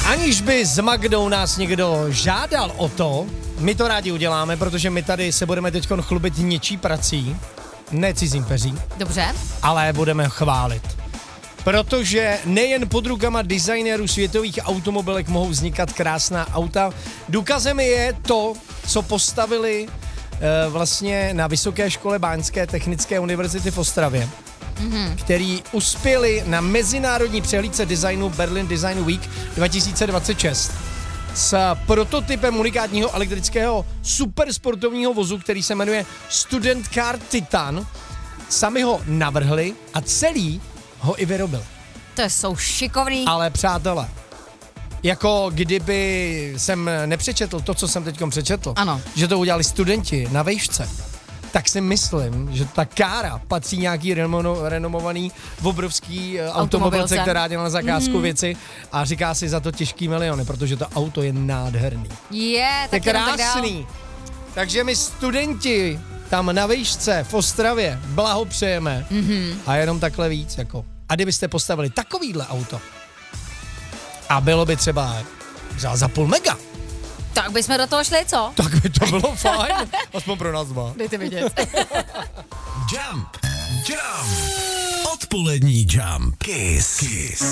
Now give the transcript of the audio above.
Aniž by s Magdou nás někdo žádal o to, my to rádi uděláme, protože my tady se budeme teď chlubit něčí prací, ne cizím peří. Dobře. Ale budeme chválit. Protože nejen pod rukama designérů světových automobilek mohou vznikat krásná auta. Důkazem je to, co postavili vlastně na Vysoké škole Báňské technické univerzity v Ostravě, který uspěli na mezinárodní přehlídce designu Berlin Design Week 2026 s prototypem unikátního elektrického supersportovního vozu, který se jmenuje Student Car Titan. Sami ho navrhli a celý ho i vyrobili. To jsou šikovný. Ale přátelé, jako kdyby jsem nepřečetl to, co jsem teďkom přečetl, ano, že to udělali studenti na vejšce, tak si myslím, že ta kára patří nějaký renomovaný obrovský automobilce, která dělá na zakázku věci a říká si za to těžký miliony, protože to auto je nádherný. Je krásný. Takže my studenti tam na vejšce v Ostravě blahopřejeme a jenom takhle víc jako. A kdybyste postavili takovýhle auto a bylo by třeba za půl mega, tak bychom do toho šli, co? tak by to bylo fajn, aspoň pro nás dva. Dejte vidět. Jump. Odpolední Jump. Kiss.